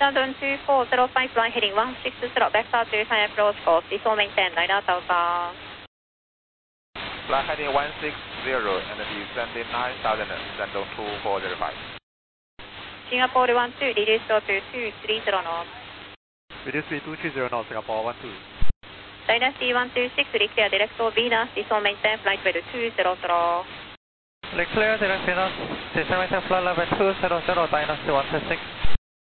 London 2405 flying heading 160, backstart to final approach course, before maintain, radar southbound. Fly heading 160 and descending 9000, Shandong 2405. Singapore 12, reduce to 230 knots. Reduce speed 230 knots, Singapore 12. Dynasty 126, declare direct to Venus, before maintain, flight level 200. Clear direct Venus, descend maintain flight level 200, Dynasty 126.